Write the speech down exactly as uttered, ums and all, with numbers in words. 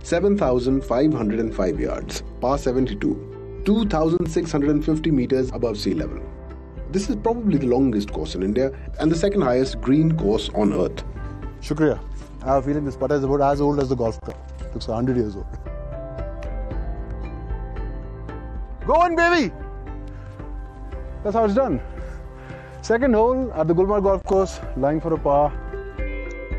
seven thousand five hundred five yards, par seventy-two, two thousand six hundred fifty meters above sea level. This is probably the longest course in India and the second highest green course on earth. Shukriya. I have a feeling this putter is about as old as the golf club. Looks one hundred years old. Go on, baby! That's how it's done. Second hole at the Gulmarg Golf Course, lying for a par.